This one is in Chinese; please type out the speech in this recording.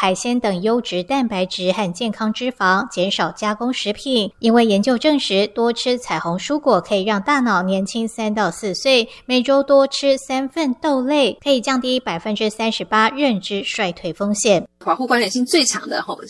海鲜等优质蛋白质和健康脂肪，减少加工食品。因为研究证实，多吃彩虹蔬果可以让大脑年轻3到4岁，每周多吃3份豆类，可以降低38%认知衰退风险。 保护关联性最强的